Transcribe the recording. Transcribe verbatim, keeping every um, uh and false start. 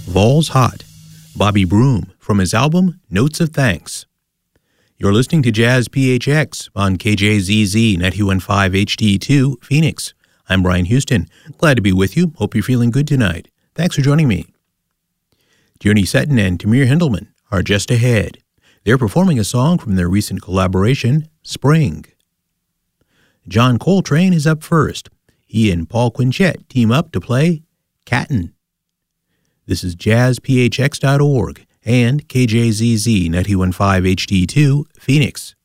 Vols Hot, Bobby Broom, from his album Notes of Thanks. You're listening to Jazz P H X on K J Z Z ninety-one point five H D two, Phoenix. I'm Brian Houston. Glad to be with you. Hope you're feeling good tonight. Thanks for joining me. Tierney Seton and Tamir Hindelman are just ahead. They're performing a song from their recent collaboration, Spring. John Coltrane is up first. He and Paul Quinchette team up to play Cattin'. This is jazz p h x dot org and K J Z Z ninety-one point five H D two, Phoenix.